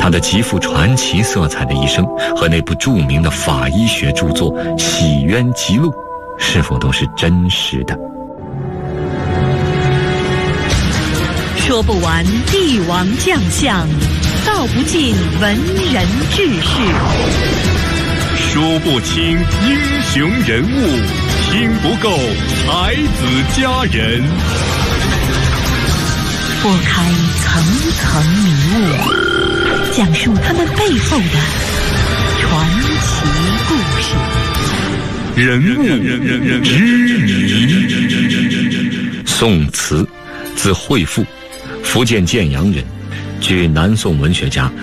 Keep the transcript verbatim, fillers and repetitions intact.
他的极富传奇色彩的一生和那部著名的法医学著作《洗冤集录》，是否都是真实的？ 说不完帝王将相，道不尽文人志士， 说不清英雄人物，听不够才子佳人。 拨开层层迷雾，讲述他们背后的传奇故事。 人物之谜。 宋慈，字惠富，福建建阳人。据南宋文学家